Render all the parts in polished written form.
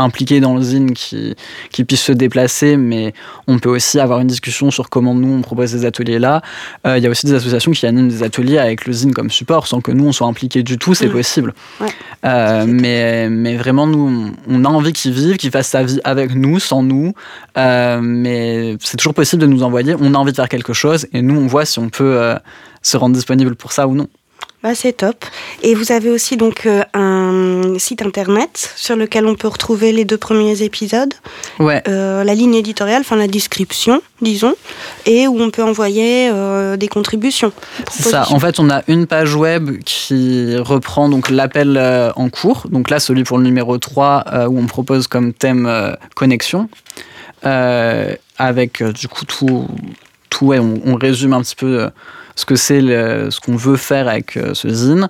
impliqués dans le zine qui puissent se déplacer, mais on peut aussi avoir une discussion sur comment nous on propose ces ateliers-là. Il y a aussi des associations qui animent des ateliers avec le zine comme support, sans que nous on soit impliqués du tout, c'est possible. Ouais. Mais vraiment, nous, on a envie qu'ils vivent, qu'ils fassent sa vie avec nous, sans nous. Mais c'est toujours possible de nous envoyer. On a envie de faire quelque chose et nous, on voit si on peut se rendre disponible pour ça ou non. Bah, c'est top. Et vous avez aussi donc un site internet sur lequel on peut retrouver les 2 premiers épisodes. Ouais. La ligne éditoriale, enfin la description, disons, et où on peut envoyer des contributions. C'est ça. En fait, on a une page web qui reprend donc l'appel en cours. Donc là, celui pour le numéro 3, où on propose comme thème connexion. Avec du coup tout ouais, on résume un petit peu ce que c'est ce qu'on veut faire avec ce zine.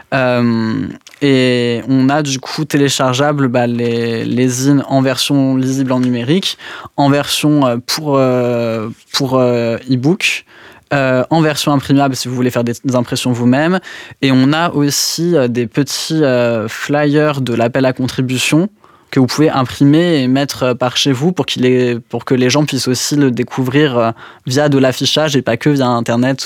Et on a du coup téléchargeable les zines en version lisible en numérique, en version pour e-book, en version imprimable si vous voulez faire des impressions vous-même. Et on a aussi des petits flyers de l'appel à contribution que vous pouvez imprimer et mettre par chez vous pour que les gens puissent aussi le découvrir via de l'affichage et pas que via Internet.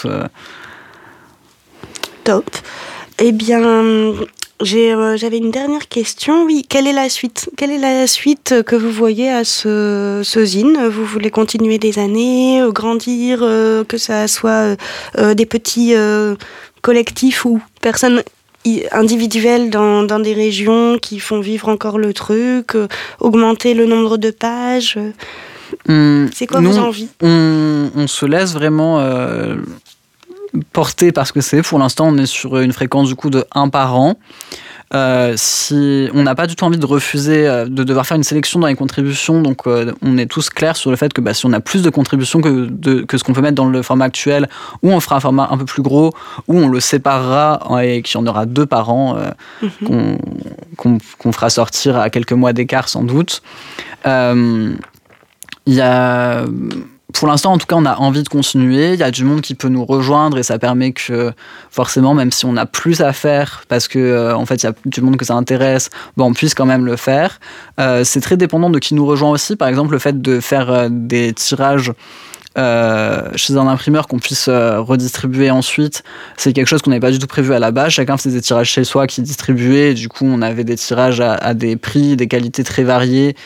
Top. Eh bien, j'avais une dernière question. Oui, quelle est la suite ? Quelle est la suite que vous voyez à ce zine ? Vous voulez continuer des années, grandir, que ça soit des petits collectifs ou personnes individuels dans des régions qui font vivre encore le truc, augmenter le nombre de pages. C'est quoi vos envies ? On se laisse vraiment porter par ce que c'est. Pour l'instant, on est sur une fréquence du coup de 1 par an. Si on n'a pas du tout envie de refuser de devoir faire une sélection dans les contributions, donc on est tous clairs sur le fait que si on a plus de contributions que ce qu'on peut mettre dans le format actuel, ou on fera un format un peu plus gros, ou on le séparera et qu'il y en aura 2 par an qu'on fera sortir à quelques mois d'écart sans doute. Il y a... Pour l'instant, en tout cas, on a envie de continuer. Il y a du monde qui peut nous rejoindre et ça permet que, forcément, même si on a plus à faire, parce que en fait, il y a du monde que ça intéresse, on puisse quand même le faire. C'est très dépendant de qui nous rejoint aussi. Par exemple, le fait de faire des tirages chez un imprimeur qu'on puisse redistribuer ensuite, c'est quelque chose qu'on n'avait pas du tout prévu à la base. Chacun faisait des tirages chez soi qui distribuait. Et du coup, on avait des tirages à des prix, des qualités très variées.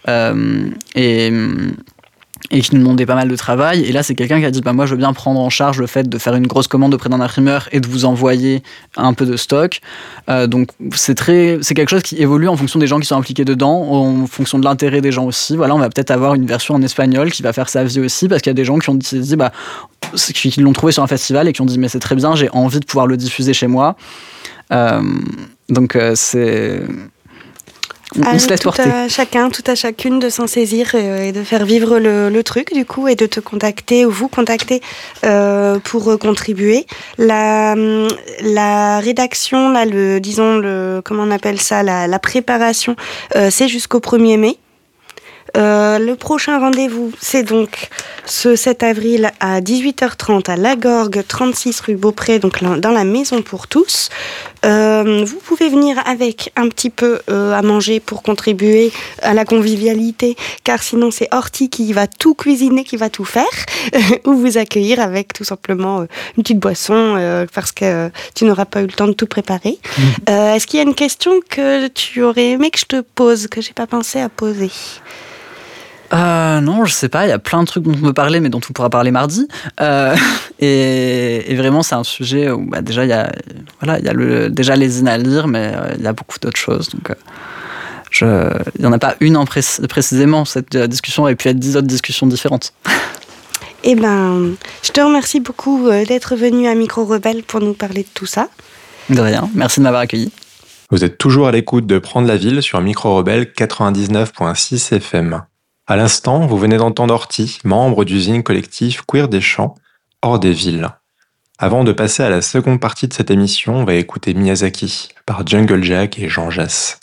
Et qui nous demandait pas mal de travail. Et là, c'est quelqu'un qui a dit moi, je veux bien prendre en charge le fait de faire une grosse commande auprès d'un imprimeur et de vous envoyer un peu de stock. Donc, c'est quelque chose qui évolue en fonction des gens qui sont impliqués dedans, en fonction de l'intérêt des gens aussi. Voilà, on va peut-être avoir une version en espagnol qui va faire sa vie aussi, parce qu'il y a des gens qui ont dit qui l'ont trouvé sur un festival et qui ont dit mais c'est très bien, j'ai envie de pouvoir le diffuser chez moi. Donc, c'est... On se laisse porter. Tout à chacune de s'en saisir et de faire vivre le truc du coup, et de te contacter ou vous contacter pour contribuer. La rédaction, là, comment on appelle ça, la préparation, c'est jusqu'au 1er mai. Le prochain rendez-vous, c'est donc ce 7 avril à 18h30 à Lagorgue, 36 rue Beaupré, donc dans la Maison pour tous. Vous pouvez venir avec un petit peu à manger pour contribuer à la convivialité, car sinon c'est Horty qui va tout cuisiner, qui va tout faire, ou vous accueillir avec tout simplement une petite boisson, parce que tu n'auras pas eu le temps de tout préparer. Est-ce qu'il y a une question que tu aurais aimé que je te pose, que j'ai pas pensé à poser ? Non, je sais pas, il y a plein de trucs dont on peut parler, mais dont on pourra parler mardi. Et vraiment, c'est un sujet où déjà, il y a déjà les zines à lire, mais il y a beaucoup d'autres choses. Donc, il n'y en a pas une précisément. Cette discussion aurait pu être 10 autres discussions différentes. Eh ben, je te remercie beaucoup d'être venu à Micro Rebelle pour nous parler de tout ça. De rien, merci de m'avoir accueilli. Vous êtes toujours à l'écoute de Prendre la Ville sur Micro Rebelle 99.6 FM. À l'instant, vous venez d'entendre Horty, membre du zine collectif Queer des Champs, hors des villes. Avant de passer à la seconde partie de cette émission, on va écouter Miyazaki par Jungle Jack et Jean Jass.